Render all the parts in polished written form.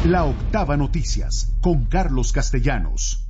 La Octava Noticias, con Carlos Castellanos.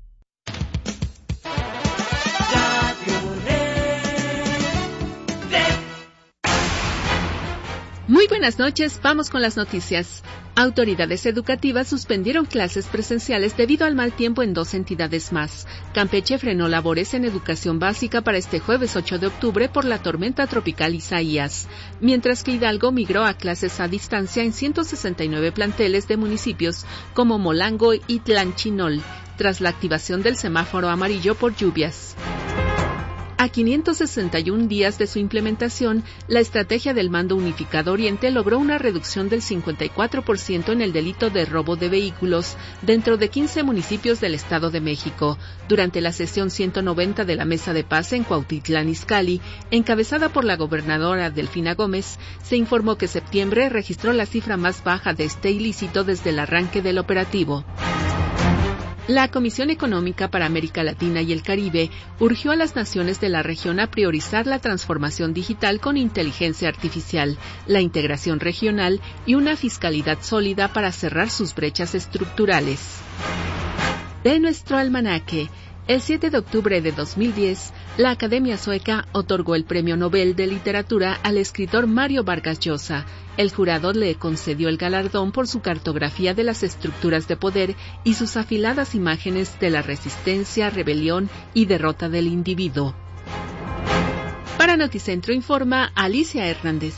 Muy buenas noches, vamos con las noticias. Autoridades educativas suspendieron clases presenciales debido al mal tiempo en 2 entidades más. Campeche frenó labores en educación básica para este jueves 8 de octubre por la tormenta tropical Isaías, mientras que Hidalgo migró a clases a distancia en 169 planteles de municipios como Molango y Tlanchinol, tras la activación del semáforo amarillo por lluvias. A 561 días de su implementación, la estrategia del Mando Unificado Oriente logró una reducción del 54% en el delito de robo de vehículos dentro de 15 municipios del Estado de México. Durante la sesión 190 de la Mesa de Paz en Cuautitlán Izcalli, encabezada por la gobernadora Delfina Gómez, se informó que septiembre registró la cifra más baja de este ilícito desde el arranque del operativo. La Comisión Económica para América Latina y el Caribe urgió a las naciones de la región a priorizar la transformación digital con inteligencia artificial, la integración regional y una fiscalidad sólida para cerrar sus brechas estructurales. De nuestro almanaque, el 7 de octubre de 2010, la Academia Sueca otorgó el Premio Nobel de Literatura al escritor Mario Vargas Llosa. El jurado le concedió el galardón por su cartografía de las estructuras de poder y sus afiladas imágenes de la resistencia, rebelión y derrota del individuo. Para Noticentro informa Alicia Hernández.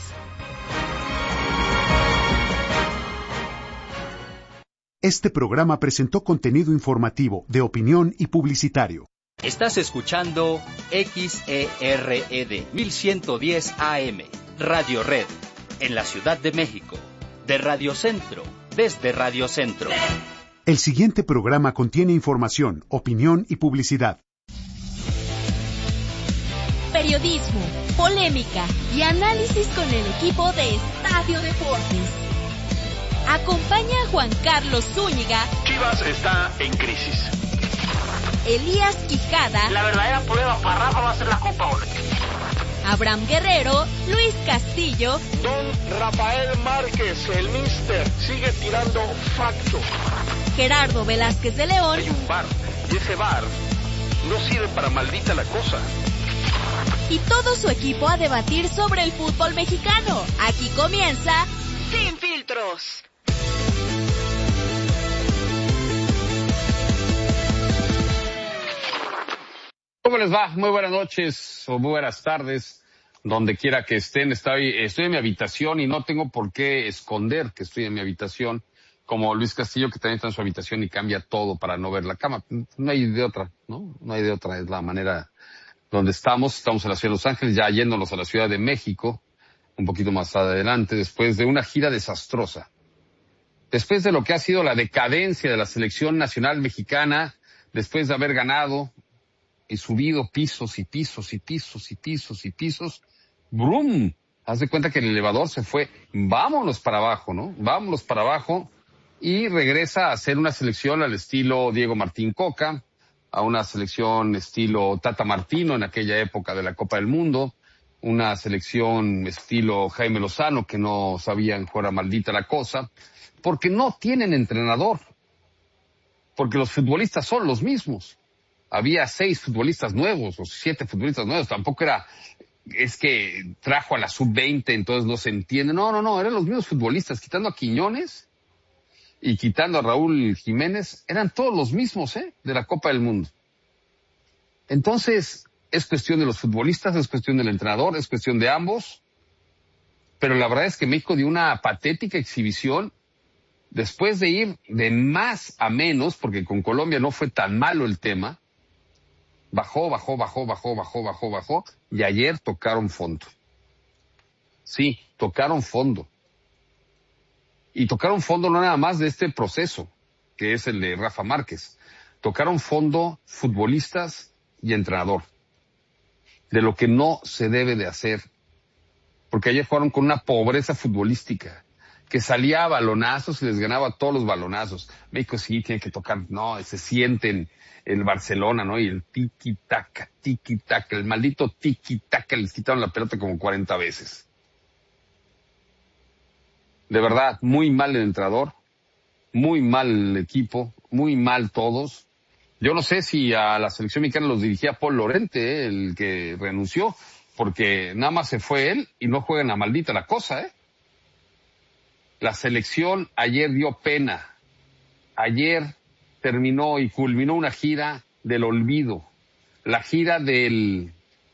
Este programa presentó contenido informativo, de opinión y publicitario. Estás escuchando XERED 1110 AM, Radio Red, en la Ciudad de México, de Radio Centro, desde Radio Centro. El siguiente programa contiene información, opinión y publicidad. Periodismo, polémica y análisis con el equipo de Estadio Deportes. Acompaña a Juan Carlos Zúñiga. Chivas está en crisis. Elías Quijada. La verdadera prueba para Rafa va a ser la Copa Oro. Abraham Guerrero, Luis Castillo. Don Rafael Márquez, el Mister, sigue tirando facto. Gerardo Velázquez de León. Hay un bar, y ese bar no sirve para maldita la cosa. Y todo su equipo a debatir sobre el fútbol mexicano. Aquí comienza Sin Filtros. ¿Cómo les va? Muy buenas noches o muy buenas tardes, donde quiera que estén. Estoy en mi habitación y no tengo por qué esconder que estoy en mi habitación, como Luis Castillo, que también está en su habitación y cambia todo para no ver la cama. No hay de otra, ¿no? No hay de otra, es la manera donde estamos. Estamos en la ciudad de Los Ángeles, ya yéndonos a la Ciudad de México, un poquito más adelante, después de una gira desastrosa. Después de lo que ha sido la decadencia de la selección nacional mexicana, después de haber ganado y subido pisos y pisos y pisos y pisos y pisos, ¡brum! Haz de cuenta que el elevador se fue, vámonos para abajo, ¿no? Vámonos para abajo, y regresa a hacer una selección al estilo Diego Martín Coca, a una selección estilo Tata Martino en aquella época de la Copa del Mundo, una selección estilo Jaime Lozano, que no sabían jugar a maldita la cosa, porque no tienen entrenador, porque los futbolistas son los mismos. Había 6 futbolistas nuevos o 7 futbolistas nuevos, tampoco es que trajo a la sub-20, entonces no se entiende. No, eran los mismos futbolistas, quitando a Quiñones y quitando a Raúl Jiménez, eran todos los mismos, de la Copa del Mundo. Entonces, es cuestión de los futbolistas, es cuestión del entrenador, es cuestión de ambos, pero la verdad es que México dio una patética exhibición después de ir de más a menos, porque con Colombia no fue tan malo el tema. Bajó, y ayer tocaron fondo. Sí, tocaron fondo. Y tocaron fondo no nada más de este proceso, que es el de Rafa Márquez. Tocaron fondo futbolistas y entrenador. De lo que no se debe de hacer. Porque ayer jugaron con una pobreza futbolística, que salía a balonazos y les ganaba todos los balonazos. México sí tiene que tocar, se sienten el Barcelona, ¿no? Y el tiki-taka, el maldito tiki-taka, les quitaron la pelota como 40 veces. De verdad, muy mal el entrenador, muy mal el equipo, muy mal todos. Yo no sé si a la selección mexicana los dirigía Paul Lorente, el que renunció, porque nada más se fue él y no juegan a maldita la cosa, La selección ayer dio pena. Ayer terminó y culminó una gira del olvido. La gira de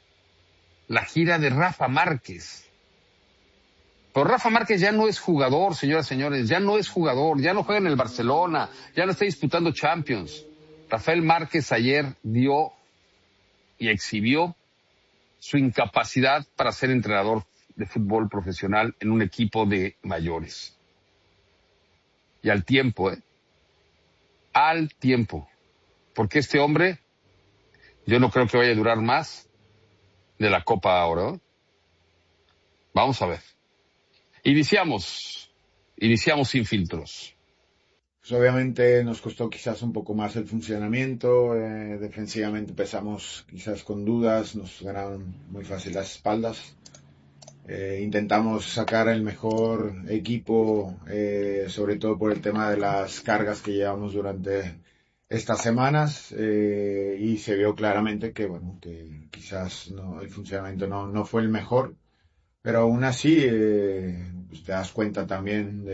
Rafa Márquez. Pero Rafa Márquez ya no es jugador, señoras y señores, ya no es jugador, ya no juega en el Barcelona, ya no está disputando Champions. Rafael Márquez ayer dio y exhibió su incapacidad para ser entrenador de fútbol profesional en un equipo de mayores. Y al tiempo, al tiempo. Porque este hombre, yo no creo que vaya a durar más de la Copa ahora. Vamos a ver. Iniciamos sin filtros. Pues obviamente nos costó quizás un poco más el funcionamiento, defensivamente empezamos quizás con dudas, nos ganaron muy fácil las espaldas. Intentamos sacar el mejor equipo, sobre todo por el tema de las cargas que llevamos durante estas semanas, y se vio claramente que quizás el funcionamiento no fue el mejor, pero aún así pues te das cuenta también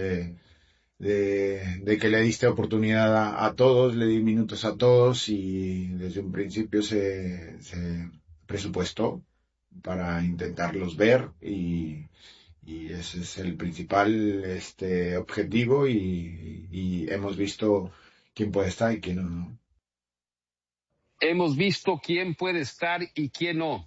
de que le diste oportunidad a todos, le di minutos a todos y desde un principio se presupuestó para intentarlos ver y ese es el principal objetivo y hemos visto quién puede estar y quién no. Hemos visto quién puede estar y quién no.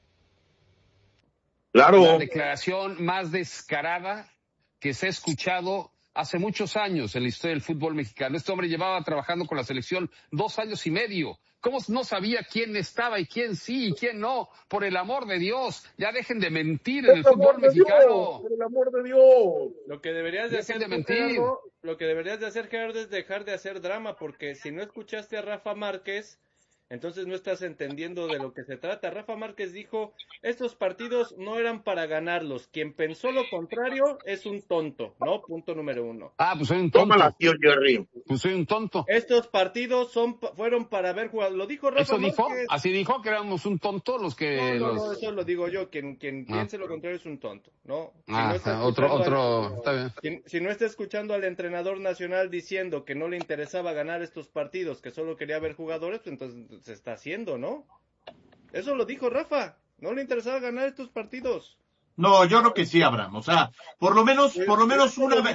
Claro. La declaración más descarada que se ha escuchado hace muchos años en la historia del fútbol mexicano. Este hombre llevaba trabajando con la selección 2 años y medio. ¿Cómo no sabía quién estaba y quién sí y quién no? Por el amor de Dios, ya dejen de mentir en el fútbol mexicano. Por el amor de Dios. Lo que deberías de hacer, Gerardo, es dejar de hacer drama, porque si no escuchaste a Rafa Márquez, entonces no estás entendiendo de lo que se trata. Rafa Márquez dijo, estos partidos no eran para ganarlos. Quien pensó lo contrario es un tonto, ¿no? Punto número 1. Pues soy un tonto. Tómala, tío Jerry. Pues soy un tonto. Estos partidos fueron para ver jugados. Lo dijo Rafa Márquez. ¿Eso dijo? ¿Así dijo que éramos un tonto los que...? No, eso lo digo yo. Quien piense lo contrario es un tonto, ¿no? Está bien. Si no está escuchando al entrenador nacional diciendo que no le interesaba ganar estos partidos, que solo quería ver jugadores, pues entonces se está haciendo, ¿no? Eso lo dijo Rafa. No le interesaba ganar estos partidos. No, yo creo que sí, Abraham. O sea, por lo menos una vez.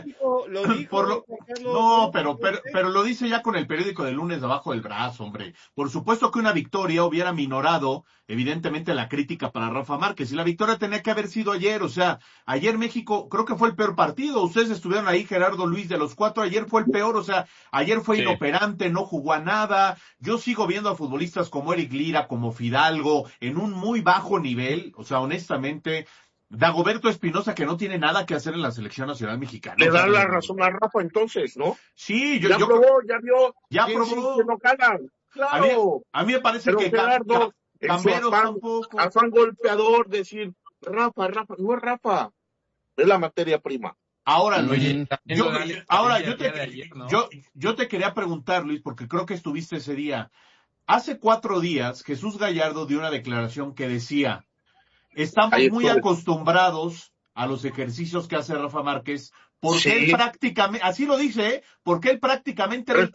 No, pero lo dice ya con el periódico del lunes debajo del brazo, hombre. Por supuesto que una victoria hubiera minorado, evidentemente, la crítica para Rafa Márquez. Y la victoria tenía que haber sido ayer. O sea, ayer México, creo que fue el peor partido. Ustedes estuvieron ahí, Gerardo, Luis, de los 4. Ayer fue el peor. O sea, ayer fue inoperante, no jugó a nada. Yo sigo viendo a futbolistas como Eric Lira, como Fidalgo, en un muy bajo nivel. O sea, honestamente, Dagoberto Espinosa, que no tiene nada que hacer en la selección nacional mexicana. Le da la razón a Rafa entonces, ¿no? Sí, ya probó, ya vio. Ya probó. Que no calan. Claro. A mí me parece pero que Gerardo, Camberos tampoco. Afán golpeador, decir, Rafa, no es Rafa, es la materia prima. Ahora, Luis, yo te quería preguntar, Luis, porque creo que estuviste ese día. Hace 4 días, Jesús Gallardo dio una declaración que decía: estamos muy acostumbrados a los ejercicios que hace Rafa Márquez, porque él prácticamente, así lo dice, porque él prácticamente era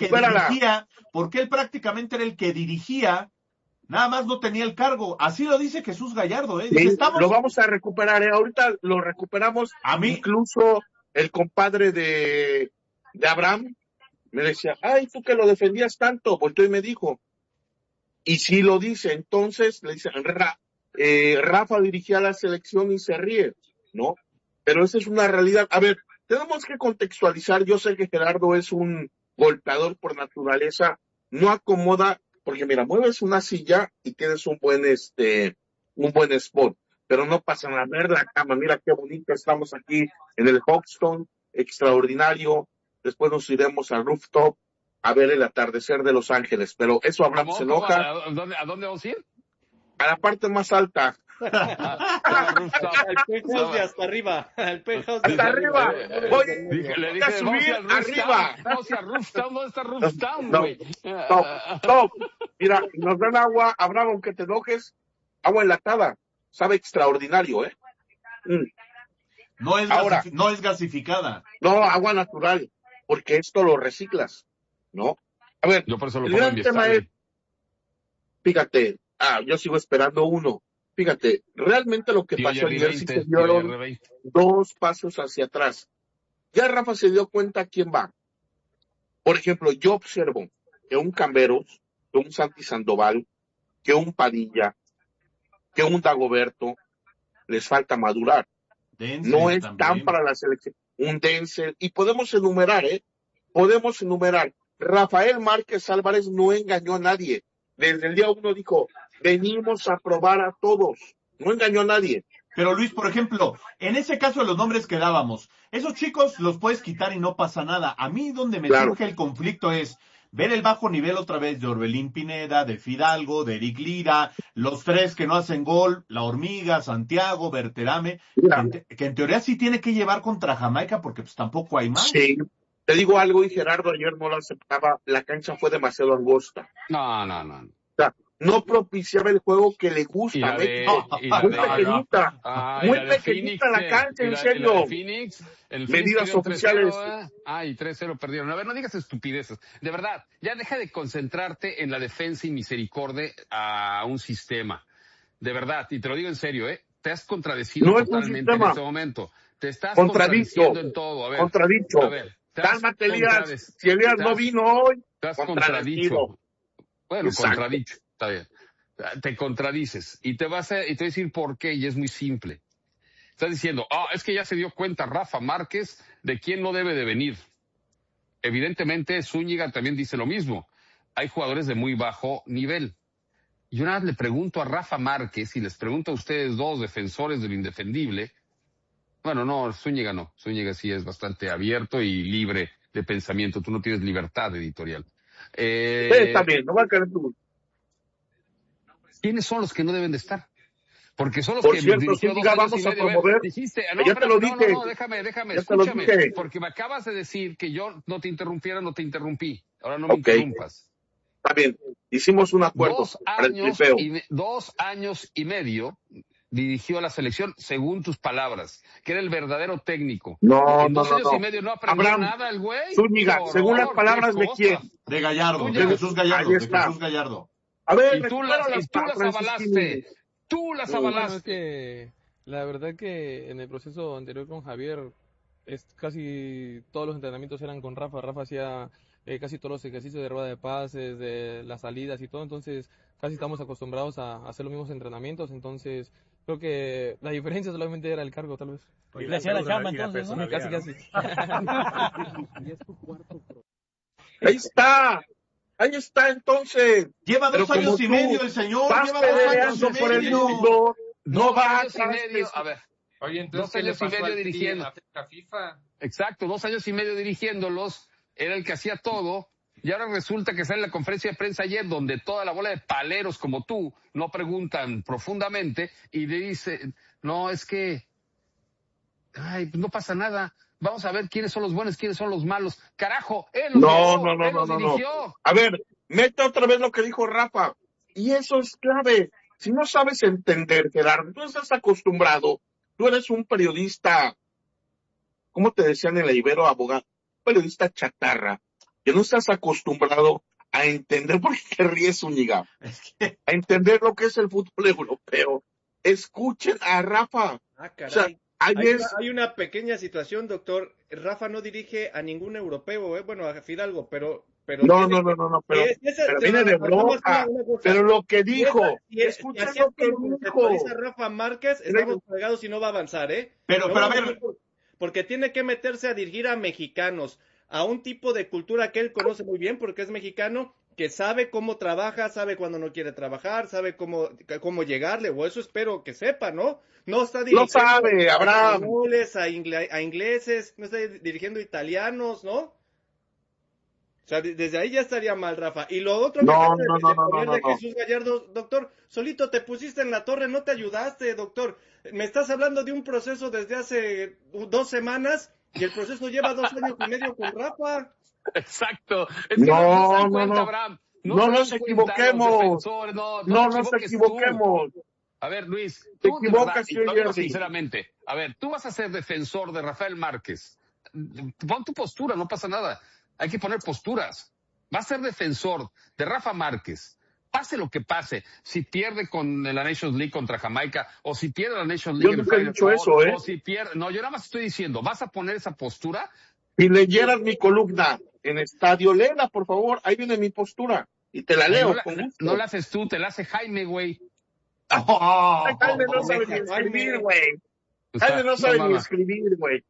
el que dirigía, nada más no tenía el cargo. Así lo dice Jesús Gallardo, Dice, lo vamos a recuperar, ahorita lo recuperamos. Incluso el compadre de Abraham me decía, ay, tú que lo defendías tanto, volteó y me dijo, y si lo dice, entonces le dice, Rafa dirigía la selección y se ríe, ¿no? Pero esa es una realidad. A ver, tenemos que contextualizar. Yo sé que Gerardo es un golpeador por naturaleza, no acomoda, porque mira, mueves una silla y tienes un buen spot, pero no pasa nada. Ver la cama, mira qué bonito, estamos aquí en el Hoxton, extraordinario. Después nos iremos al rooftop a ver el atardecer de Los Ángeles, pero eso Abraham se enoja. ¿A dónde vamos a ir? A la parte más alta. Al penthouse de hasta arriba. Al penthouse hasta arriba. Oye, le dije, subir arriba. Vamos a Rooftown, ¿dónde está Rooftown, güey? No. Mira, nos dan agua, Abraham, aunque te enojes, agua enlatada. Sabe extraordinario, ¿eh? No es gasificada. No, agua natural, porque esto lo reciclas, ¿no? A ver, yo por eso lo el pongo gran en tema es, fíjate, yo sigo esperando uno. Fíjate, realmente lo que pasó ayer sí se dieron 2 pasos hacia atrás. Ya Rafa se dio cuenta quién va. Por ejemplo, yo observo que un Camberos, que un Santi Sandoval, que un Padilla, que un Dagoberto, les falta madurar. Denzel no están también para la selección. Un Denzel, y podemos enumerar, Rafael Márquez Álvarez no engañó a nadie. Desde el día 1 dijo, venimos a probar a todos. No engañó a nadie. Pero Luis, por ejemplo, en ese caso de los nombres que dábamos, esos chicos los puedes quitar y no pasa nada. A mí donde me surge el conflicto es ver el bajo nivel otra vez de Orbelín Pineda, de Fidalgo, de Eric Lira, los 3 que no hacen gol, La Hormiga, Santiago, Berterame, que en teoría sí tiene que llevar contra Jamaica porque pues tampoco hay más. Sí. Te digo algo, y Gerardo ayer no lo aceptaba, la cancha fue demasiado angosta. No. O sea, no propiciaba el juego que le gusta. Muy pequeñita la cancha, en serio. Phoenix, medidas oficiales. Y 3-0 perdieron. A ver, no digas estupideces. De verdad, ya deja de concentrarte en la defensa y misericordia a un sistema. De verdad, y te lo digo en serio, te has contradecido totalmente en este momento. Te estás contradiciendo en todo. A ver, contradicho. A ver, cálmate, Elías. Si Elías no vino hoy, te has contradicho. Bueno, exacto. Contradicho, está bien. Te contradices y te voy a decir por qué, y es muy simple. Estás diciendo, es que ya se dio cuenta Rafa Márquez de quién no debe de venir. Evidentemente Zúñiga también dice lo mismo. Hay jugadores de muy bajo nivel. Yo nada más le pregunto a Rafa Márquez y les pregunto a ustedes dos, defensores de lo indefendible. Bueno, no, Zúñiga no. Zúñiga sí es bastante abierto y libre de pensamiento. Tú no tienes libertad editorial. Está bien, no va a caer tú. ¿Quiénes son los que no deben de estar? Porque son los por que cierto, Zúñiga vamos a promover. Dijiste, ya te lo dije. No, déjame, escúchame. Porque me acabas de decir que yo no te interrumpiera, no te interrumpí. Ahora no me interrumpas. Está bien, hicimos un acuerdo. 2 años y medio dirigió a la selección, según tus palabras, que era el verdadero técnico. En 2 años y medio no aprendió nada el güey. Zúñiga, según las palabras de quién? De Gallardo, de Jesús Gallardo. A ver, y tú las avalaste. Tú las avalaste. Bueno, es que la verdad que en el proceso anterior con Javier, casi todos los entrenamientos eran con Rafa. Rafa hacía casi todos los ejercicios de rueda de pases, de las salidas y todo. Entonces, casi estamos acostumbrados a hacer los mismos entrenamientos. Entonces, creo que la diferencia solamente era el cargo, tal vez. Y le hacía la chamba, entonces, ¿no? Casi. Ahí está, entonces. Lleva 2 años y medio el señor. Lleva 2 años por el mundo. No va a medio. A ver. Oye, entonces 2 años y medio dirigiendo. FIFA. Exacto, 2 años y medio dirigiéndolos. Era el que hacía todo. Y ahora resulta que sale en la conferencia de prensa ayer, donde toda la bola de paleros como tú no preguntan profundamente y le dicen, no, es que, pues no pasa nada. Vamos a ver quiénes son los buenos, quiénes son los malos. Carajo, él los dirigió. A ver, mete otra vez lo que dijo Rafa. Y eso es clave. Si no sabes entender, Gerardo, tú estás acostumbrado, tú eres un periodista, ¿cómo te decían en la Ibero, abogado? Periodista chatarra, que no estás acostumbrado a entender, ¿por qué te ríes, Zúñiga? A entender lo que es el fútbol europeo. Escuchen a Rafa. Caray. O sea, hay una pequeña situación, doctor. Rafa no dirige a ningún europeo, bueno, a Fidalgo, pero no, pero viene de Europa. Pero lo que dijo, escucha lo que dijo. Dice Rafa Márquez, estamos fregados y no va a avanzar, Pero a ver. Porque tiene que meterse a dirigir a mexicanos, a un tipo de cultura que él conoce muy bien porque es mexicano, que sabe cómo trabaja, sabe cuando no quiere trabajar, sabe cómo llegarle, o eso espero que sepa, ¿no? No está dirigiendo sabe, Abraham. A ingleses, no está dirigiendo italianos, ¿no? O sea, desde ahí ya estaría mal, Rafa. Y lo otro que No, acaba no, de no, poner no, de no. Jesús Gallardo, doctor, solito te pusiste en la torre, no te ayudaste, doctor. Me estás hablando de un proceso desde hace 2 semanas y el proceso lleva 2 años y medio con Rafa. Exacto. Es que no se dan cuenta, Abraham. No nos se dan cuenta equivoquemos. los defensores. No nos equivoquemos. A ver, Luis, Te tú de equivocas, verdad, y señor lo digo Jerry. sinceramente. A ver, tú vas a ser defensor de Rafael Márquez. Pon tu postura, no pasa nada. Hay que poner posturas. Vas a ser defensor de Rafa Márquez. Pase lo que pase, si pierde con la Nations League contra Jamaica, o si pierde la Nations League Yo nunca he Final dicho Four, eso, ¿eh? o si pierde... No, yo nada más estoy diciendo, vas a poner esa postura. Si leyeras mi columna en Estadio, léela, por favor. Ahí viene mi postura. Y te la leo con gusto. No la haces tú, te la hace Jaime, güey. Jaime no sabe ni escribir, güey. Jaime no sabe ni escribir, güey.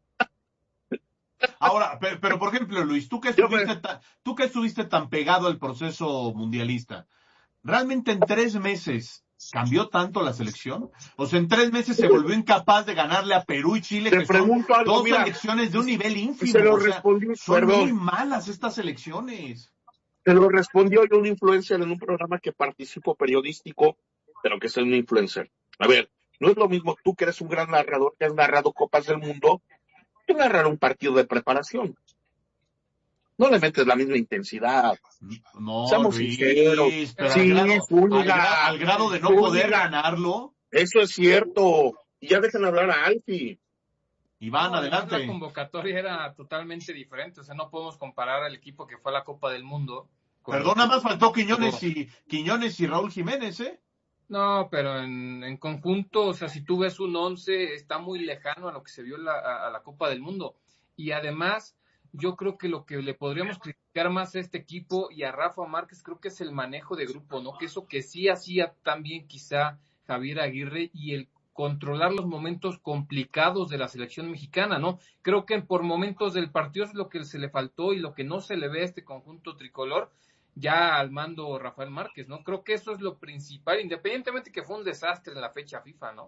Ahora, pero por ejemplo, Luis, tú que estuviste tan pegado al proceso mundialista, ¿realmente en 3 meses cambió tanto la selección? O sea, en 3 meses se volvió incapaz de ganarle a Perú y Chile, Te que pregunto son algo, 2 mira, selecciones de un nivel ínfimo. se lo o sea, respondí, son perdón. muy malas estas selecciones. Se lo respondió yo un influencer en un programa que participo periodístico, pero que soy un influencer. A ver, no es lo mismo tú que eres un gran narrador que has narrado Copas del Mundo que narrar un partido de preparación. No le metes la misma intensidad. No, Seamos Luis, sinceros. pero Sí, al grado de no poder ganarlo. Eso es cierto. Y ya dejan hablar a Alfie. Iván, adelante. La convocatoria era totalmente diferente, o sea, no podemos comparar al equipo que fue a la Copa del Mundo. Perdón, nada más faltó Quiñones y Raúl Jiménez, ¿eh? No, pero en conjunto, o sea, si tú ves un 11, está muy lejano a lo que se vio a la Copa del Mundo. Y además, yo creo que lo que le podríamos criticar más a este equipo y a Rafa Márquez, creo que es el manejo de grupo, ¿no? Que eso que sí hacía también quizá Javier Aguirre y el controlar los momentos complicados de la selección mexicana, ¿no? Creo que por momentos del partido es lo que se le faltó y lo que no se le ve a este conjunto tricolor ya al mando Rafael Márquez, ¿no? Creo que eso es lo principal, independientemente que fue un desastre en la fecha FIFA, ¿no?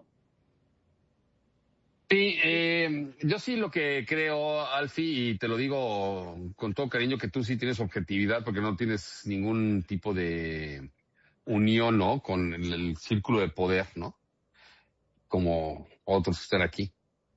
Sí, yo sí lo que creo, Alfie, y te lo digo con todo cariño, que tú sí tienes objetividad porque no tienes ningún tipo de unión, ¿no? Con el círculo de poder, ¿no? Como otros que están aquí.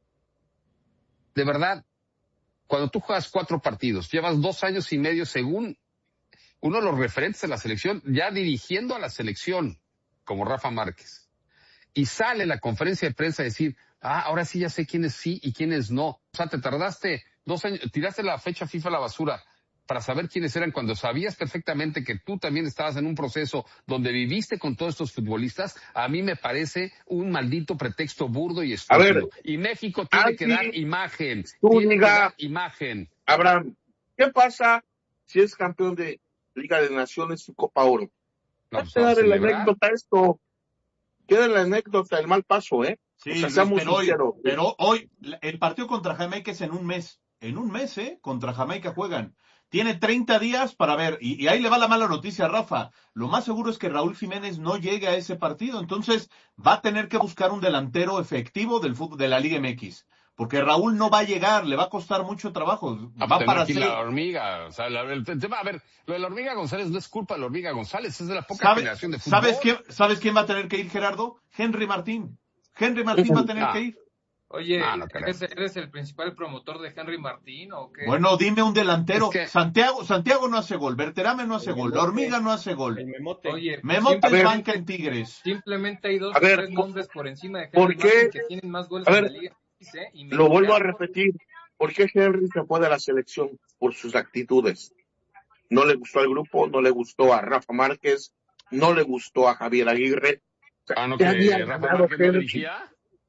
De verdad, cuando tú juegas 4 partidos, llevas 2 años y medio según uno de los referentes de la selección, ya dirigiendo a la selección, como Rafa Márquez. Y sale la conferencia de prensa a decir, ahora sí ya sé quiénes sí y quiénes no. O sea, te tardaste 2 años, tiraste la fecha FIFA a la basura para saber quiénes eran cuando sabías perfectamente que tú también estabas en un proceso donde viviste con todos estos futbolistas. A mí me parece un maldito pretexto burdo y estúpido. A ver, y México tiene que dar imagen. Tiene que dar imagen. Abraham, ¿qué pasa si es campeón de Liga de Naciones y Copa Oro? No, pues, queda en la anécdota esto. Queda en la anécdota el mal paso, ¿eh? Sí, o sea, Luis, seamos sinceros. pero hoy el partido contra Jamaica es en un mes. En un mes, contra Jamaica juegan. Tiene 30 días para ver, y ahí le va la mala noticia a Rafa. Lo más seguro es que Raúl Jiménez no llegue a ese partido, entonces va a tener que buscar un delantero efectivo del fútbol de la Liga MX. Porque Raúl no va a llegar, le va a costar mucho trabajo. Va para aquí la hormiga, o sea, el tema, a ver, lo de la hormiga González no es culpa de la hormiga González, es de la poca generación de fútbol. ¿Sabes quién va a tener que ir, Gerardo? Henry Martín. Henry Martín va a tener que ir. Oye, ¿eres el principal promotor de Henry Martín o qué? Bueno, dime un delantero. Es que Santiago no hace gol, Berterame no hace gol, la hormiga no hace gol. Oye, Memote es banca en Tigres. Simplemente hay 2 o 3 nombres por encima de Henry Martín que tienen más goles en la liga. Lo vuelvo a repetir. ¿Por qué Henry se fue de la selección? Por sus actitudes. No le gustó al grupo, no le gustó a Rafa Márquez, no le gustó a Javier Aguirre. ¿No que Rafa Márquez no dirigía?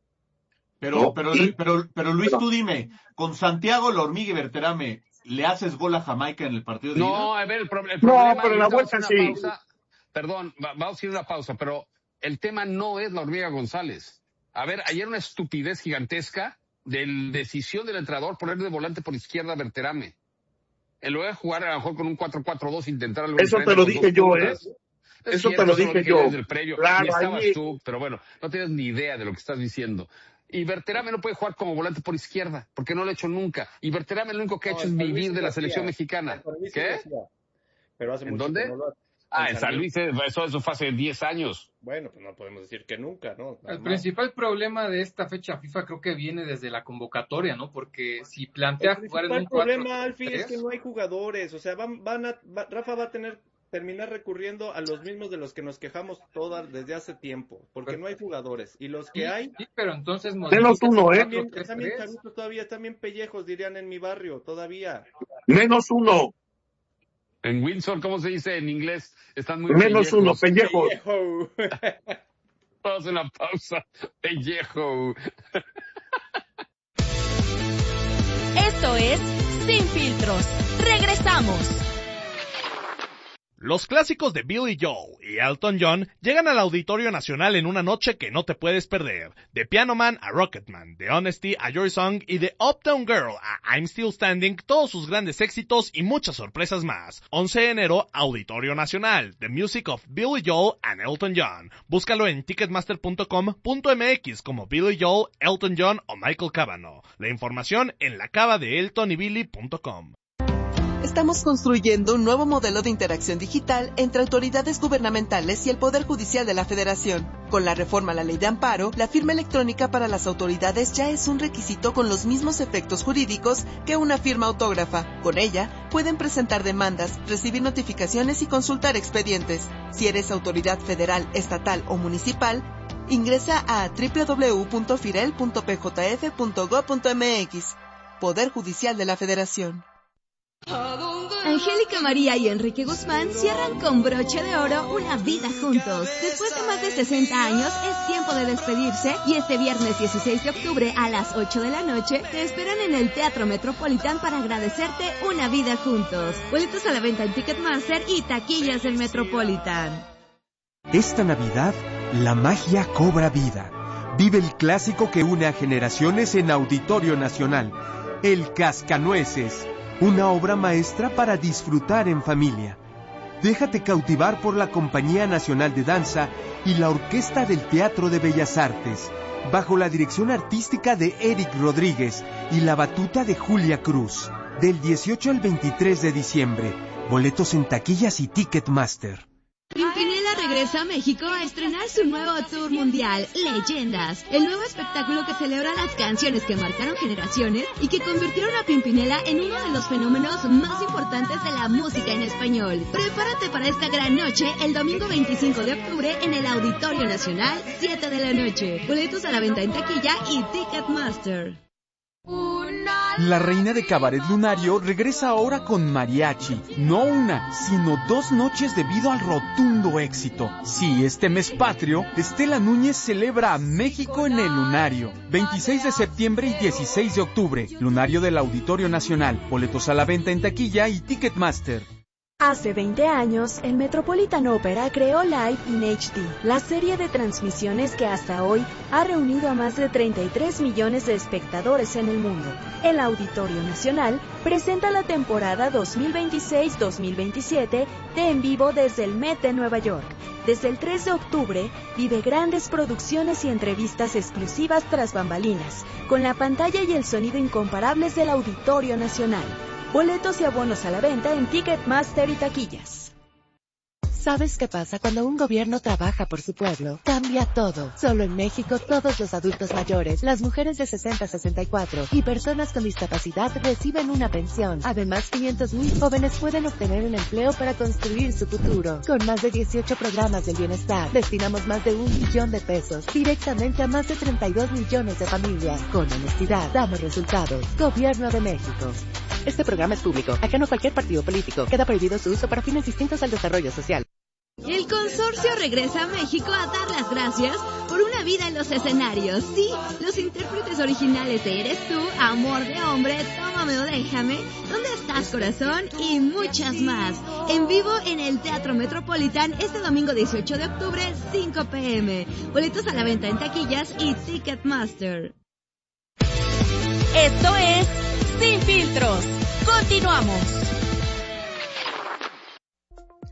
Pero Luis, tú dime, con Santiago, la hormiga y Berterame, ¿le haces gol a Jamaica en el partido de ida? No, a ver, el problema... No, pero en la vuelta sí. Perdón, vamos a ir a una pausa, pero el tema no es la hormiga González. A ver, ayer una estupidez gigantesca de decisión del entrenador poner de volante por izquierda a Berterame. En lugar de jugar a lo mejor con un 4-4-2, intentar algo Eso te lo dije yo, Eso te lo dije yo. Claro, ni estabas tú, pero bueno, no tienes ni idea de lo que estás diciendo. Y Berterame no puede jugar como volante por izquierda, porque no lo ha hecho nunca. Y Berterame lo único que ha hecho es vivir de la selección mexicana. ¿Qué? Pero hace ¿En mucho dónde? que no lo hace. En San Luis, eso fue hace 10 años. Bueno, pues no podemos decir que nunca, ¿no? El principal problema de esta fecha FIFA creo que viene desde la convocatoria, ¿no? Porque si plantea jugar en un 4-3-3... El problema, Alfie, es que no hay jugadores. O sea, Rafa va a terminar recurriendo a los mismos de los que nos quejamos desde hace tiempo, porque no hay jugadores. Y los que hay... Sí, pero entonces... Menos uno, ¿eh? Están bien chavitos todavía, están bien pellejos, dirían en mi barrio, todavía. Menos uno. En Windsor, ¿cómo se dice en inglés? Están muy menos uno, pellejo. Vamos a una pausa. Pellejo. Esto es Sin Filtros. Regresamos. Los clásicos de Billy Joel y Elton John llegan al Auditorio Nacional en una noche que no te puedes perder. De Piano Man a Rocketman, de Honesty a Your Song y de Uptown Girl a I'm Still Standing, todos sus grandes éxitos y muchas sorpresas más. 11 de enero, Auditorio Nacional, The Music of Billy Joel and Elton John. Búscalo en ticketmaster.com.mx como Billy Joel, Elton John o Michael Cavanaugh. La información en lacavadeeltonybilly.com. Estamos construyendo un nuevo modelo de interacción digital entre autoridades gubernamentales y el Poder Judicial de la Federación. Con la reforma a la Ley de Amparo, la firma electrónica para las autoridades ya es un requisito con los mismos efectos jurídicos que una firma autógrafa. Con ella, pueden presentar demandas, recibir notificaciones y consultar expedientes. Si eres autoridad federal, estatal o municipal, ingresa a www.firel.pjf.gov.mx. Poder Judicial de la Federación. Angélica María y Enrique Guzmán cierran con broche de oro una vida juntos. Después de más de 60 años, es tiempo de despedirse y este viernes 16 de octubre a las 8 de la noche te esperan en el Teatro Metropolitan para agradecerte una vida juntos. Boletos a la venta en Ticketmaster y taquillas del Metropolitan. Esta Navidad, la magia cobra vida. Vive el clásico que une a generaciones en Auditorio Nacional, El Cascanueces. Una obra maestra para disfrutar en familia. Déjate cautivar por la Compañía Nacional de Danza y la Orquesta del Teatro de Bellas Artes, bajo la dirección artística de Eric Rodríguez y la batuta de Julia Cruz. Del 18 al 23 de diciembre. Boletos en taquillas y Ticketmaster. Pimpinela regresa a México a estrenar su nuevo tour mundial, Leyendas, el nuevo espectáculo que celebra las canciones que marcaron generaciones y que convirtieron a Pimpinela en uno de los fenómenos más importantes de la música en español. Prepárate para esta gran noche el domingo 25 de octubre en el Auditorio Nacional, 7 de la noche. Boletos a la venta en taquilla y Ticketmaster. La reina de Cabaret Lunario regresa ahora con mariachi. No una, sino 2 noches debido al rotundo éxito. Sí, este mes patrio, Estela Núñez celebra a México en el Lunario. 26 de septiembre y 16 de octubre. Lunario del Auditorio Nacional. Boletos a la venta en taquilla y Ticketmaster. Hace 20 años, el Metropolitan Opera creó Live in HD, la serie de transmisiones que hasta hoy ha reunido a más de 33 millones de espectadores en el mundo. El Auditorio Nacional presenta la temporada 2026-2027 de En Vivo desde el Met de Nueva York. Desde el 3 de octubre, vive grandes producciones y entrevistas exclusivas tras bambalinas, con la pantalla y el sonido incomparables del Auditorio Nacional. Boletos y abonos a la venta en Ticketmaster y taquillas. ¿Sabes qué pasa cuando un gobierno trabaja por su pueblo? Cambia todo. Solo en México, todos los adultos mayores, las mujeres de 60 a 64 y personas con discapacidad reciben una pensión. Además, 500,000 jóvenes pueden obtener un empleo para construir su futuro. Con más de 18 programas del bienestar, destinamos más de 1 billón de pesos directamente a más de 32 millones de familias. Con honestidad, damos resultados. Gobierno de México. Este programa es público, ajeno a cualquier partido político. Queda prohibido su uso para fines distintos al desarrollo social. El consorcio regresa a México a dar las gracias por una vida en los escenarios. Sí, los intérpretes originales de Eres Tú, Amor de Hombre, Tómame o Déjame, ¿Dónde estás, corazón? Y muchas más. En vivo en el Teatro Metropolitan este domingo 18 de octubre, 5 p.m. Boletos a la venta en taquillas y Ticketmaster. Esto es Sin Filtros. Continuamos. Qué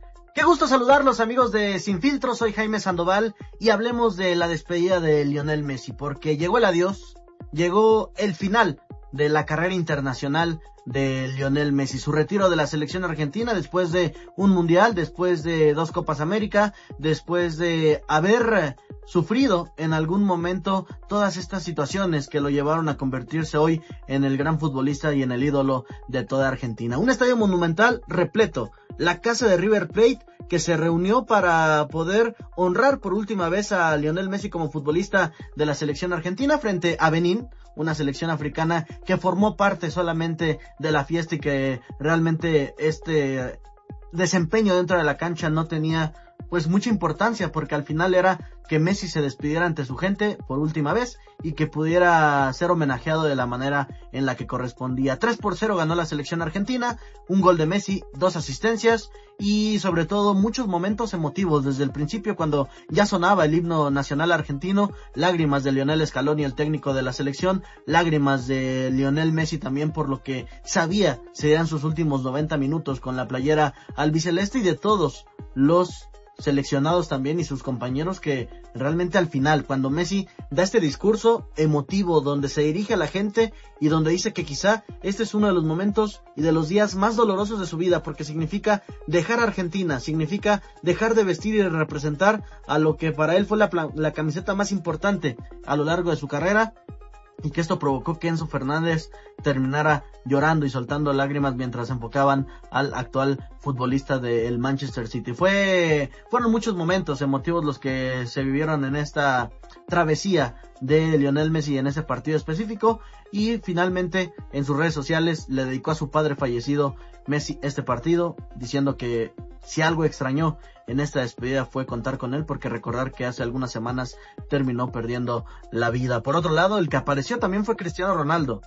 gusto saludarlos, amigos de Sin Filtro. Soy Jaime Sandoval y hablemos de la despedida de Lionel Messi, porque llegó el adiós, llegó el final de la carrera internacional de Lionel Messi, su retiro de la selección argentina después de un mundial, después de 2 Copas América, después de haber sufrido en algún momento todas estas situaciones que lo llevaron a convertirse hoy en el gran futbolista y en el ídolo de toda Argentina. Un estadio monumental repleto, la casa de River Plate, que se reunió para poder honrar por última vez a Lionel Messi como futbolista de la selección argentina frente a Benín, una selección africana que formó parte solamente de la fiesta y que realmente este desempeño dentro de la cancha no tenía pues mucha importancia, porque al final era que Messi se despidiera ante su gente por última vez y que pudiera ser homenajeado de la manera en la que correspondía. 3-0 ganó la selección argentina, un gol de Messi, 2 asistencias y sobre todo muchos momentos emotivos desde el principio, cuando ya sonaba el himno nacional argentino, lágrimas de Lionel Scaloni, el técnico de la selección, lágrimas de Lionel Messi también por lo que sabía serían sus últimos 90 minutos con la playera albiceleste, y de todos los seleccionados también y sus compañeros, que realmente al final, cuando Messi da este discurso emotivo donde se dirige a la gente y donde dice que quizá este es uno de los momentos y de los días más dolorosos de su vida, porque significa dejar a Argentina, significa dejar de vestir y de representar a lo que para él fue la camiseta más importante a lo largo de su carrera, y que esto provocó que Enzo Fernández terminara llorando y soltando lágrimas mientras enfocaban al actual futbolista del Manchester City. Fueron muchos momentos emotivos los que se vivieron en esta travesía de Lionel Messi en ese partido específico, y finalmente en sus redes sociales le dedicó a su padre fallecido Messi este partido, diciendo que si algo extrañó en esta despedida fue contar con él, porque recordar que hace algunas semanas terminó perdiendo la vida. Por otro lado, el que apareció también fue Cristiano Ronaldo.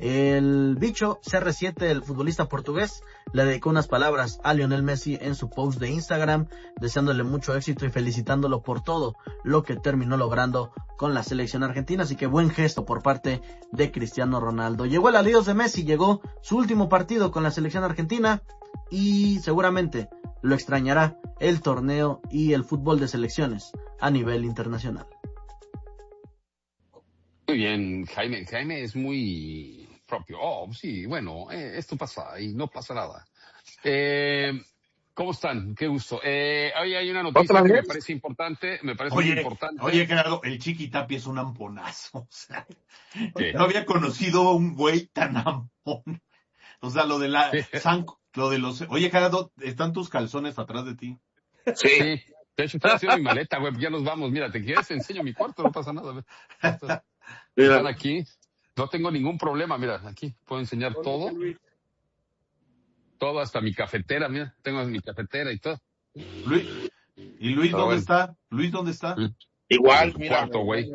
El bicho CR7, el futbolista portugués, le dedicó unas palabras a Lionel Messi en su post de Instagram, deseándole mucho éxito y felicitándolo por todo lo que terminó logrando con la selección argentina. Así que buen gesto por parte de Cristiano Ronaldo. Llegó el adiós de Messi, llegó su último partido con la selección argentina y seguramente lo extrañará el torneo y el fútbol de selecciones a nivel internacional. Muy bien, Jaime es muy propio. Oh, sí, bueno, esto pasa y no pasa nada. ¿Cómo están? Qué gusto. Hoy hay una noticia que me parece importante, muy importante. Oye, Gerardo, el Chiqui Tapia es un amponazo. O sea, no había conocido un güey tan ampón. O sea, lo de los... Oye, Gerardo, ¿están tus calzones atrás de ti? Sí. De hecho, estoy haciendo mi maleta, güey. Ya nos vamos. Mira, ¿te quieres? Te enseño mi cuarto, no pasa nada. Están aquí. No tengo ningún problema. Mira, aquí puedo enseñar todo. Todo, hasta mi cafetera. Mira, tengo mi cafetera y todo. ¿Y Luis dónde está? ¿Luis dónde está? Igual, en su cuarto, güey.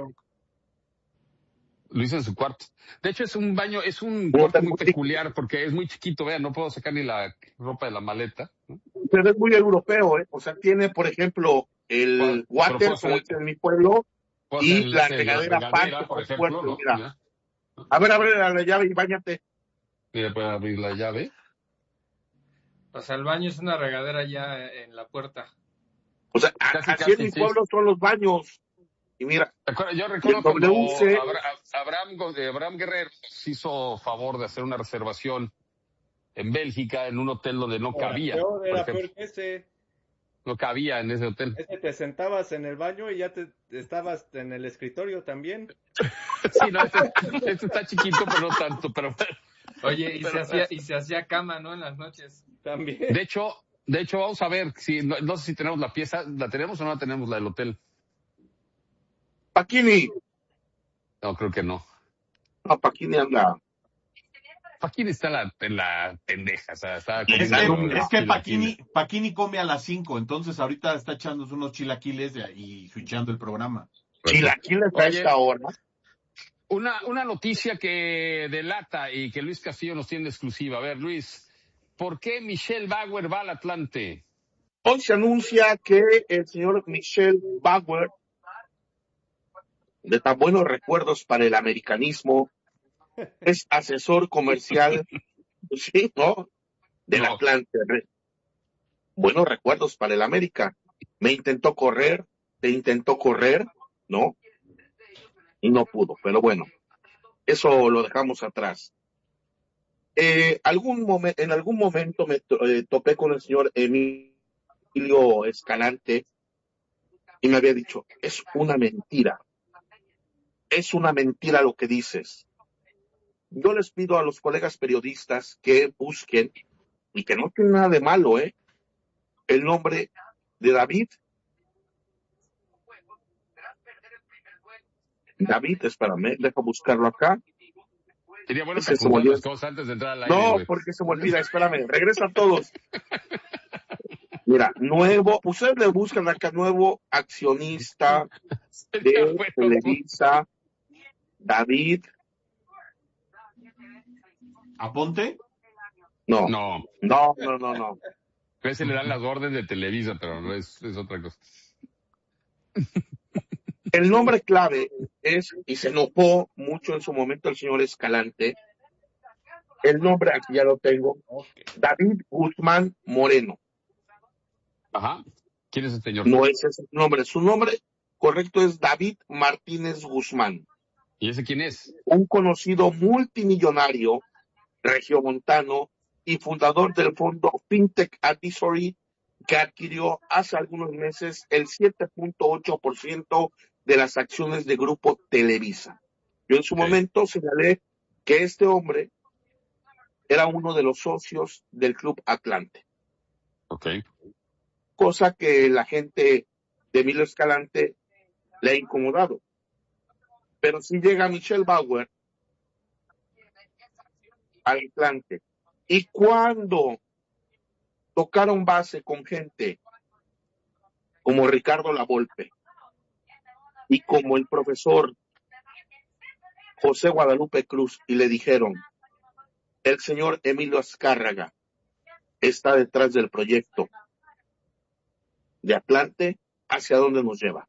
Luis en su cuarto. De hecho, es un cuarto muy peculiar porque es muy chiquito. Vean, no puedo sacar ni la ropa de la maleta. Pero es muy europeo, ¿eh? O sea, tiene, por ejemplo, el water, como es en mi pueblo, y la regadera aparte, por ejemplo, ¿no? Mira. A ver, abre la llave y báñate. Mira, pueden abrir la llave. O sea, el baño es una regadera ya en la puerta. O sea, así en mi pueblo son los baños. Y mira, yo recuerdo cuando Abraham Guerrero hizo favor de hacer una reservación en Bélgica en un hotel donde no cabía. Era peor que ese. No cabía en ese hotel. Ese te sentabas en el baño y ya estabas en el escritorio también. Sí, no, este está chiquito, pero no tanto. Pero oye, y se hacía cama, ¿no? En las noches también. De hecho, vamos a ver si no sé si tenemos la pieza, ¿la tenemos o no la tenemos, la del hotel? Pacini. No, creo que no. No, Pacini anda. Pacini está en la pendeja, o sea, está es que Pacini come a las 5, entonces ahorita está echándose unos chilaquiles y switchando el programa. ¿Chilaquiles a esta hora? Una noticia que delata y que Luis Castillo nos tiene exclusiva. A ver, Luis, ¿por qué Michel Bauer va al Atlante? Hoy se anuncia que el señor Michel Bauer, de tan buenos recuerdos para el americanismo, es asesor comercial, ¿sí? ¿No? Del Atlante. buenos recuerdos para el América. Me intentó correr, ¿no? Y no pudo, pero bueno, eso lo dejamos atrás. En algún momento me topé con el señor Emilio Escalante y me había dicho, es una mentira lo que dices. Yo les pido a los colegas periodistas que busquen, y que no tiene nada de malo, el nombre de David. Espérame, deja buscarlo acá. Sería bueno que apuntar las cosas antes de entrar al aire. No, porque se me olvida, espérame, regresa a todos. Mira, ustedes le buscan acá, nuevo accionista de Televisa, David. ¿Aponte? No. A veces le dan las órdenes de Televisa, pero no es otra cosa. El nombre clave es, y se enojó mucho en su momento el señor Escalante, el nombre, aquí ya lo tengo, David Guzmán Moreno. Ajá. ¿Quién es el señor? No es ese nombre. Su nombre correcto es David Martínez Guzmán. ¿Y ese quién es? Un conocido multimillonario regiomontano y fundador del fondo FinTech Advisory, que adquirió hace algunos meses el 7.8% de las acciones de Grupo Televisa. Yo en su momento señalé que este hombre era uno de los socios del Club Atlante. Cosa que la gente de Emilio Escalante le ha incomodado. Pero si llega Michelle Bauer al Atlante, y cuando tocaron base con gente como Ricardo Lavolpe y como el profesor José Guadalupe Cruz, y le dijeron, el señor Emilio Azcárraga está detrás del proyecto de Atlante, ¿hacia dónde nos lleva?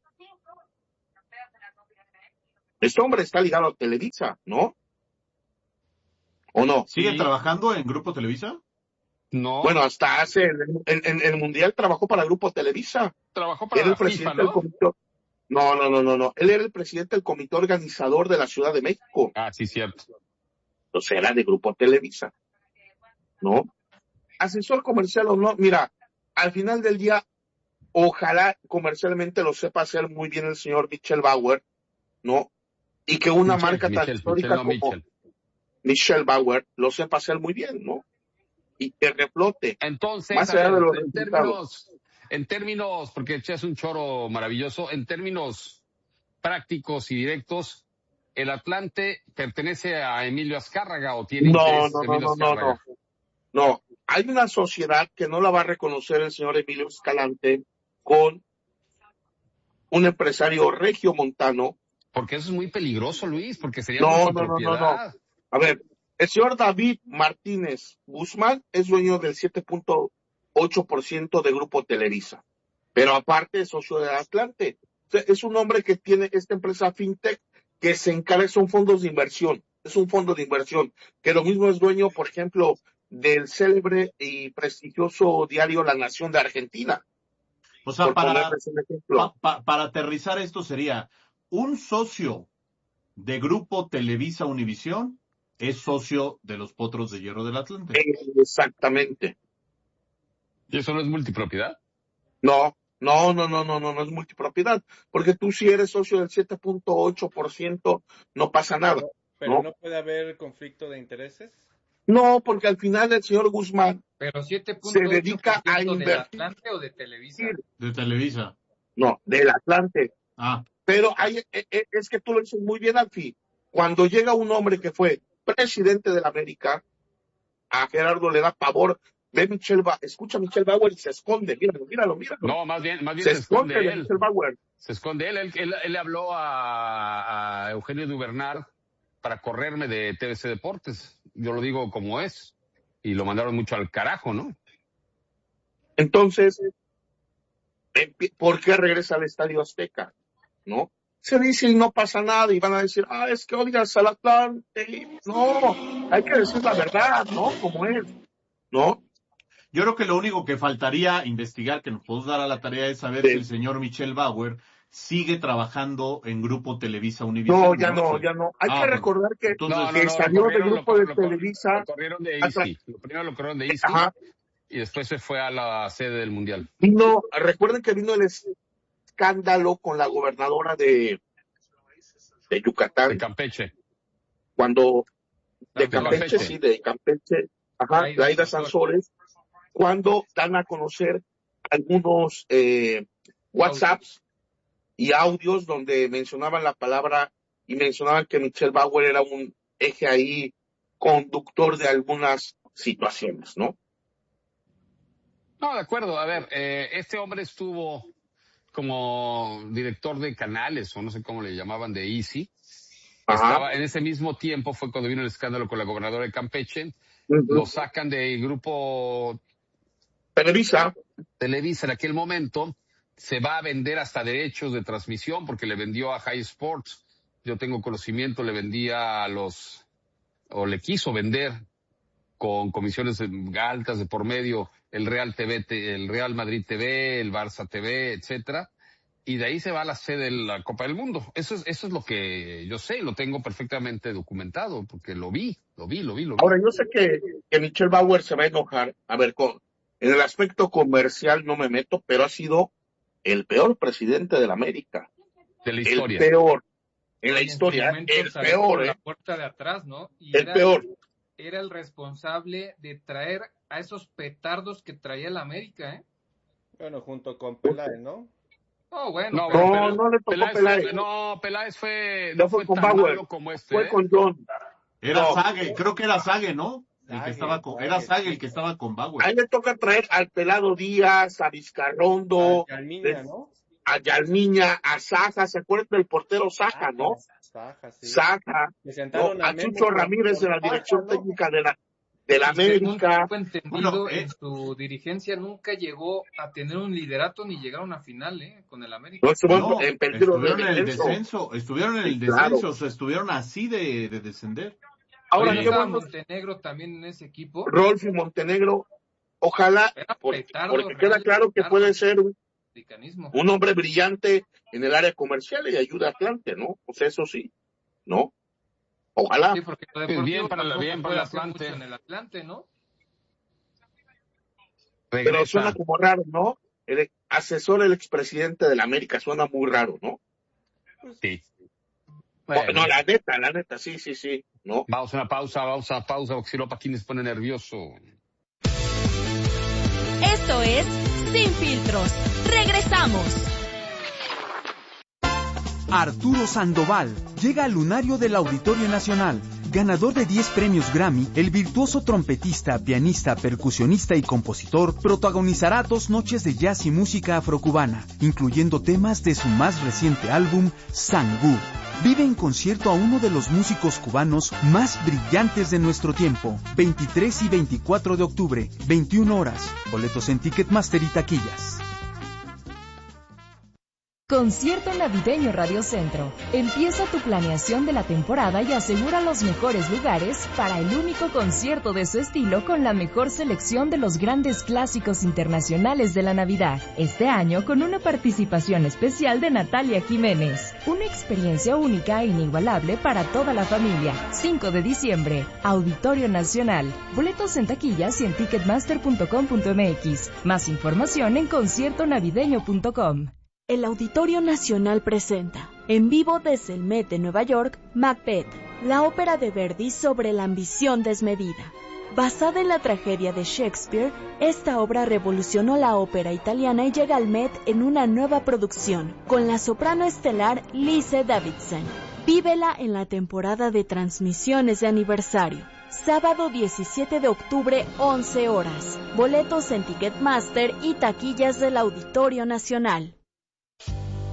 Este hombre está ligado a Televisa, ¿no? ¿O no? ¿Sigue trabajando en Grupo Televisa? No. Bueno, hasta hace en el Mundial trabajó para Grupo Televisa. Trabajó para el presidente del comité. No. Él era el presidente del comité organizador de la Ciudad de México. Ah, sí, cierto. Entonces era de Grupo Televisa, ¿no? Asesor comercial o no, mira, al final del día, ojalá comercialmente lo sepa hacer muy bien el señor Michelle Bauer, ¿no? Y que una marca tan histórica como Michelle Bauer lo sepa hacer muy bien, ¿no? Y que reflote. Entonces, más allá de los en términos, porque es un choro maravilloso, en términos prácticos y directos, ¿el Atlante pertenece a Emilio Azcárraga o tiene interés Emilio Azcárraga? No, hay una sociedad que no la va a reconocer el señor Emilio Escalante con un empresario regiomontano. Porque eso es muy peligroso, Luis, porque sería No. propiedad. A ver, el señor David Martínez Guzmán es dueño del 7.8% de Grupo Televisa, pero aparte es socio de Atlante. O sea, es un hombre que tiene esta empresa FinTech que se encarga, son fondos de inversión, es un fondo de inversión, que lo mismo es dueño, por ejemplo, del célebre y prestigioso diario La Nación de Argentina. O sea, para aterrizar esto sería, un socio de Grupo Televisa Univisión es socio de los Potros de Hierro del Atlante. Exactamente. ¿Y eso no es multipropiedad? No es multipropiedad, porque tú si eres socio del 7.8% no pasa nada. Pero ¿no puede haber conflicto de intereses? No, porque al final el señor Guzmán pero se dedica a invertir. ¿Del Atlante o de Televisa? De Televisa. No, del Atlante. Ah. Pero es que tú lo dices muy bien, Alfie. Cuando llega un hombre que fue presidente de la América, a Gerardo le da pavor. Ve escucha a Michelle Bauer y se esconde. Míralo. No, más bien se esconde él. Michelle Bauer. Se esconde él. Él le habló a Eugenio Dubernard para correrme de TVC Deportes. Yo lo digo como es. Y lo mandaron mucho al carajo, ¿no? Entonces, ¿por qué regresa al Estadio Azteca? ¿No? Se dice y no pasa nada y van a decir, es que odias al Atlante. No, hay que decir la verdad, ¿no? Como es, ¿no? Yo creo que lo único que faltaría investigar, que nos podemos dar a la tarea, es saber si el señor Michel Bauer sigue trabajando en Grupo Televisa Univision. Ya no. Hay que recordar que salió del grupo de Televisa. Lo corrieron de Easy. Primero lo corrieron de Easy. Y después se fue a la sede del Mundial. Recuerden que vino el escándalo con la gobernadora de Yucatán. De Campeche. De Campeche. Laida Sansores. Cuando dan a conocer algunos WhatsApps y audios donde mencionaban la palabra y mencionaban que Michel Bauer era un eje ahí conductor de algunas situaciones, ¿no? No, de acuerdo. A ver, este hombre estuvo como director de canales, o no sé cómo le llamaban, de Easy. En ese mismo tiempo fue cuando vino el escándalo con la gobernadora de Campeche. Lo sacan del grupo Televisa en aquel momento. Se va a vender hasta derechos de transmisión porque le vendió a High Sports. Yo tengo conocimiento, le vendía le quiso vender con comisiones altas de por medio el Real TV, el Real Madrid TV, el Barça TV, etcétera. Y de ahí se va a la sede de la Copa del Mundo. Eso es lo que yo sé, lo tengo perfectamente documentado porque lo vi. Ahora, yo sé que Michel Bauer se va a enojar. A ver, en el aspecto comercial no me meto, pero ha sido el peor presidente de la América. De la historia. El peor. En la historia, el peor. La puerta de atrás, ¿no? Y el peor. Era el responsable de traer a esos petardos que traía la América, ¿eh? Bueno, junto con Peláez, ¿no? Oh, bueno. No le tocó Peláez. Peláez fue... No fue con Bauer. Fue con John. Creo que era Sague, ¿no? Era Sague el que estaba con Bauer. Ahí le toca traer al Pelado Díaz, a Vizcarrondo, a Yalmiña, a Saja. ¿Se acuerdan del portero Saja, no? Saja. A Chucho Ramírez de la dirección técnica de la América. En su dirigencia nunca llegó a tener un liderato ni llegar a una final, con el América. Estuvieron en el descenso, o sea, estuvieron así de descender. Ahora estaba Montenegro también en ese equipo. Rolfi Montenegro, ojalá, porque queda claro que puede ser un hombre brillante en el área comercial y ayuda a Atlante, ¿no? Pues eso sí, ¿no? Ojalá. Sí, porque bien para el Atlante. En el Atlante, ¿no? Pero suena como raro, ¿no? El asesor del expresidente de la América suena muy raro, ¿no? Sí. Bueno. No, la neta, sí, ¿no? Vamos a una pausa, porque si no, Paquín se pone nervioso. Esto es Sin Filtros. Regresamos. Arturo Sandoval llega al lunario del Auditorio Nacional. Ganador de 10 premios Grammy, el virtuoso trompetista, pianista, percusionista y compositor protagonizará 2 noches de jazz y música afrocubana, incluyendo temas de su más reciente álbum, Sangú. Vive en concierto a uno de los músicos cubanos más brillantes de nuestro tiempo, 23 y 24 de octubre, 21 horas. Boletos en Ticketmaster y taquillas. Concierto Navideño Radio Centro. Empieza tu planeación de la temporada y asegura los mejores lugares para el único concierto de su estilo con la mejor selección de los grandes clásicos internacionales de la Navidad. Este año con una participación especial de Natalia Jiménez. Una experiencia única e inigualable para toda la familia. 5 de diciembre, Auditorio Nacional. Boletos en taquillas y en ticketmaster.com.mx. Más información en conciertonavideño.com. El Auditorio Nacional presenta, en vivo desde el Met de Nueva York, Macbeth, la ópera de Verdi sobre la ambición desmedida. Basada en la tragedia de Shakespeare, esta obra revolucionó la ópera italiana y llega al Met en una nueva producción, con la soprano estelar Lise Davidson. Vívela en la temporada de transmisiones de aniversario. Sábado 17 de octubre, 11 horas. Boletos en Ticketmaster y taquillas del Auditorio Nacional.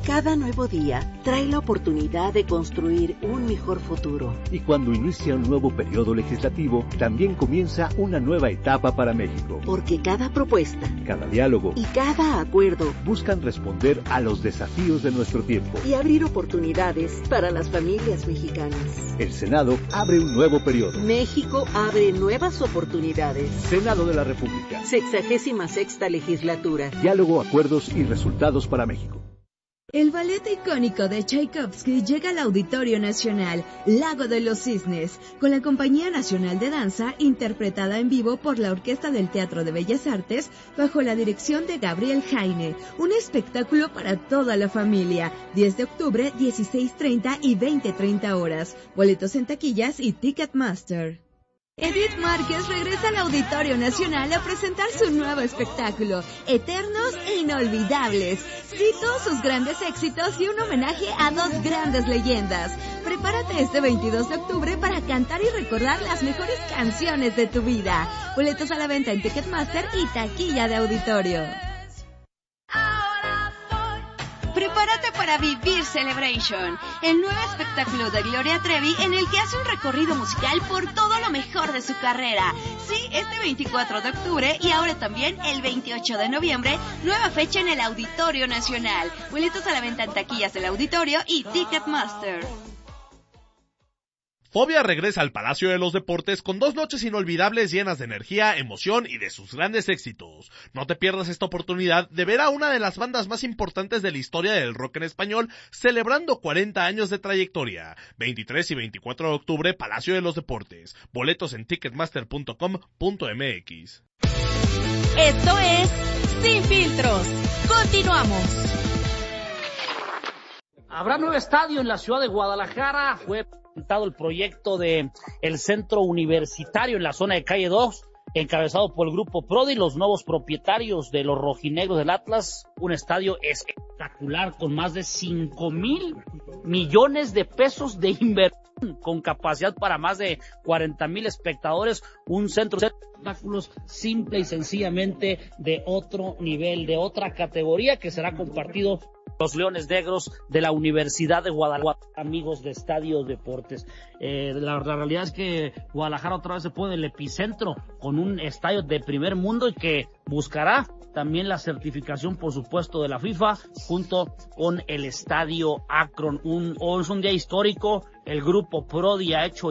Cada nuevo día trae la oportunidad de construir un mejor futuro. Y cuando inicia un nuevo periodo legislativo, también comienza una nueva etapa para México. Porque cada propuesta, cada diálogo y cada acuerdo buscan responder a los desafíos de nuestro tiempo y abrir oportunidades para las familias mexicanas. El Senado abre un nuevo periodo. México abre nuevas oportunidades. Senado de la República. 66ª legislatura. Diálogo, acuerdos y resultados para México. El ballet icónico de Tchaikovsky llega al Auditorio Nacional Lago de los Cisnes, con la Compañía Nacional de Danza, interpretada en vivo por la Orquesta del Teatro de Bellas Artes, bajo la dirección de Gabriel Jaime. Un espectáculo para toda la familia. 10 de octubre, 16:30 y 20:30 horas. Boletos en taquillas y Ticketmaster. Edith Márquez regresa al Auditorio Nacional a presentar su nuevo espectáculo, Eternos e Inolvidables. Cito sus grandes éxitos y un homenaje a dos grandes leyendas. Prepárate este 22 de octubre para cantar y recordar las mejores canciones de tu vida. Boletos a la venta en Ticketmaster y taquilla de auditorio. Prepárate para Vivir Celebration, el nuevo espectáculo de Gloria Trevi en el que hace un recorrido musical por todo lo mejor de su carrera. Sí, este 24 de octubre y ahora también el 28 de noviembre, nueva fecha en el Auditorio Nacional. Boletos a la venta en taquillas del auditorio y Ticketmaster. Fobia regresa al Palacio de los Deportes con 2 noches inolvidables llenas de energía, emoción y de sus grandes éxitos. No te pierdas esta oportunidad de ver a una de las bandas más importantes de la historia del rock en español celebrando 40 años de trayectoria. 23 y 24 de octubre, Palacio de los Deportes. Boletos en ticketmaster.com.mx. Esto es Sin Filtros. Continuamos. Habrá nuevo estadio en la ciudad de Guadalajara. Fue presentado el proyecto de el centro universitario en la zona de Calle 2, encabezado por el Grupo Prodi, los nuevos propietarios de los rojinegros del Atlas. Un estadio espectacular con más de 5,000 millones de pesos de inversión, con capacidad para más de 40,000 espectadores. Un centro de espectáculos simple y sencillamente de otro nivel, de otra categoría, que será compartido los Leones Negros de la Universidad de Guadalajara, amigos de Estadio Deportes. La realidad es que Guadalajara otra vez se pone el epicentro con un estadio de primer mundo y que buscará también la certificación, por supuesto, de la FIFA, junto con el Estadio Akron. Es un día histórico. El Grupo Prodi ha hecho